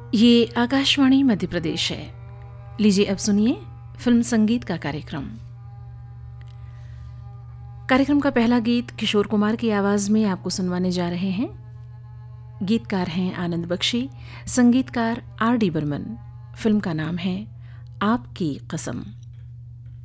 ये आकाशवाणी मध्य प्रदेश है। लीजिए अब सुनिए फिल्म संगीत का कार्यक्रम का पहला गीत किशोर कुमार की आवाज़ में आपको सुनवाने जा रहे हैं। गीतकार हैं आनंद बख्शी, संगीतकार R.D. बर्मन। फिल्म का नाम है आपकी कसम।